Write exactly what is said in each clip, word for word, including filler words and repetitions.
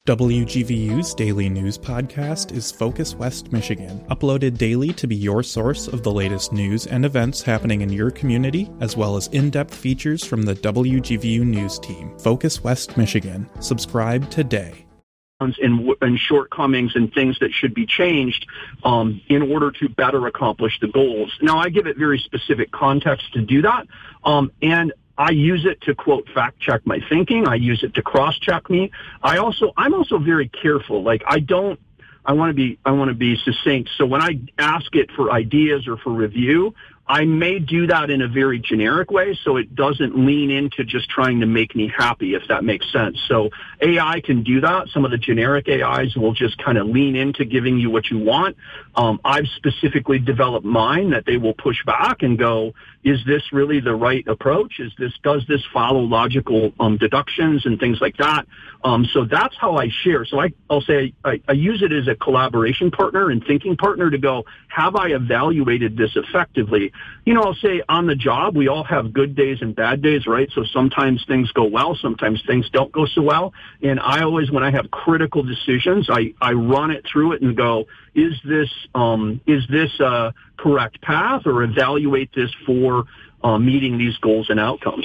W G V U's daily news podcast is Focus West Michigan, uploaded daily to be your source of the latest news and events happening in your community, as well as in-depth features from the W G V U news team. Focus West Michigan. Subscribe today. And, and shortcomings and things that should be changed um, in order to better accomplish the goals. Now, I give it very specific context to do that, um, and I use it to, quote, fact check my thinking. I use it to cross check me. I also, I'm also very careful. Like, I don't, I want to be, I want to be succinct. So when I ask it for ideas or for review, I may do that in a very generic way, so it doesn't lean into just trying to make me happy, if that makes sense. So A I can do that. Some of the generic A Is will just kind of lean into giving you what you want. Um, I've specifically developed mine that they will push back and go, is this really the right approach? Is this, does this follow logical um, deductions and things like that? Um, so that's how I share. So I, I'll say I, I use it as a collaboration partner and thinking partner to go, have I evaluated this effectively? You know, I'll say on the job, we all have good days and bad days, right? So sometimes things go well, sometimes things don't go so well. And I always, when I have critical decisions, I, I run it through it and go, is this, um, is this a correct path, or evaluate this for uh, meeting these goals and outcomes?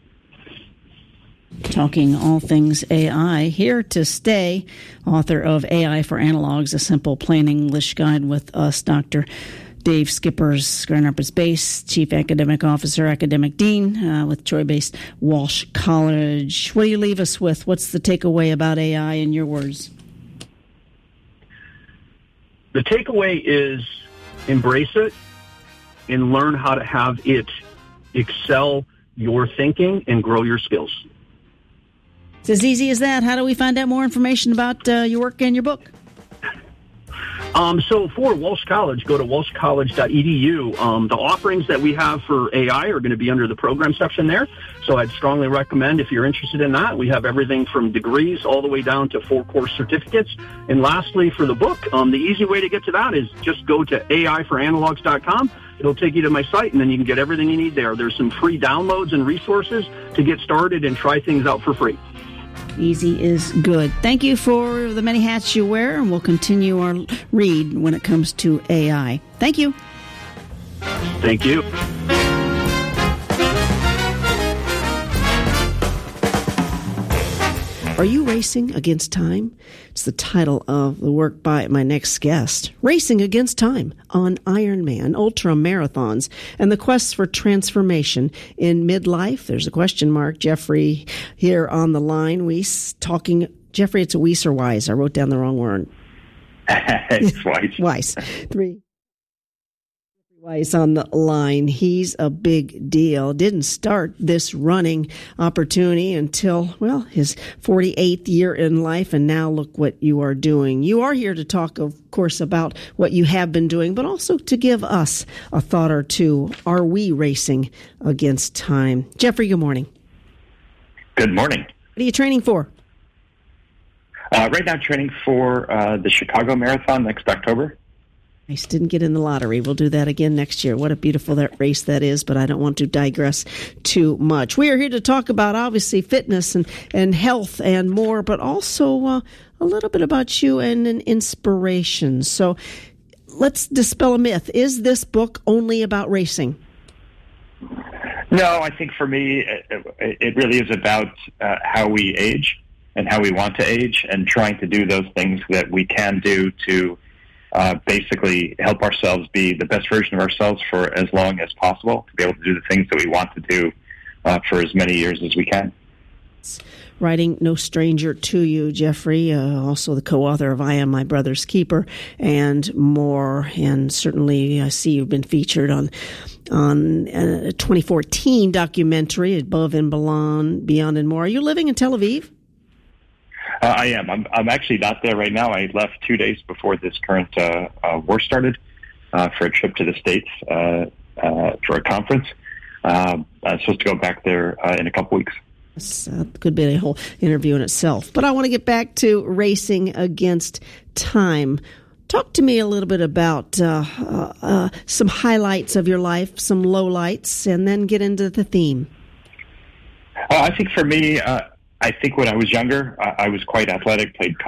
Talking all things A I, here to stay, author of A I for Analogs, a simple plain English guide with us, Doctor Dave Skippers, Grand Rapids-based Chief Academic Officer, Academic Dean uh, with Troy-based Walsh College. What do you leave us with? What's the takeaway about A I in your words? The takeaway is embrace it and learn how to have it excel your thinking and grow your skills. It's as easy as that. How do we find out more information about uh, your work and your book? Um, so for Walsh College, go to walsh college dot e d u. Um, the offerings that we have for A I are going to be under the program section there. So I'd strongly recommend, if you're interested in that, we have everything from degrees all the way down to four course certificates. And lastly, for the book, um, the easy way to get to that is just go to A I for analogs dot com. It'll take you to my site, and then you can get everything you need there. There's some free downloads and resources to get started and try things out for free. Easy is good. Thank you for the many hats you wear, and we'll continue our read when it comes to A I. Thank you. Thank you. Are you racing against time? It's the title of the work by my next guest. Racing Against Time on Ironman, ultra marathons, and the quest for transformation in midlife. There's a question mark. Jeffrey here on the line. Weiss talking. Jeffrey, it's a Weiss or Wise? I wrote down the wrong word. It's Weiss. Weiss. Three. Weiss on the line. He's a big deal. Didn't start this running opportunity until, well, his forty-eighth year in life, and now look what you are doing. You are here to talk, of course, about what you have been doing, but also to give us a thought or two. Are we racing against time? Jeffrey, good morning. Good morning. What are you training for? Uh, right now, training for uh, the Chicago Marathon next October. I didn't get in the lottery. We'll do that again next year. What a beautiful that race that is, but I don't want to digress too much. We are here to talk about, obviously, fitness and, and health and more, but also uh, a little bit about you and an inspiration. So let's dispel a myth. Is this book only about racing? No, I think for me, it, it really is about uh, how we age and how we want to age, and trying to do those things that we can do to Uh, basically help ourselves be the best version of ourselves for as long as possible, to be able to do the things that we want to do uh, for as many years as we can. Writing no stranger to you, Jeffrey, uh, also the co-author of I Am My Brother's Keeper and more. And certainly I see you've been featured on on a twenty fourteen documentary, Above and Beyond, Beyond and More. Are you living in Tel Aviv? Uh, I am. I'm, I'm actually not there right now. I left two days before this current uh, uh, war started uh, for a trip to the States uh, uh, for a conference. Uh, I'm supposed to go back there uh, in a couple weeks. This uh, could be a whole interview in itself. But I want to get back to racing against time. Talk to me a little bit about uh, uh, uh, some highlights of your life, some lowlights, and then get into the theme. Uh, I think for me, uh, I think when I was younger, I, I was quite athletic, played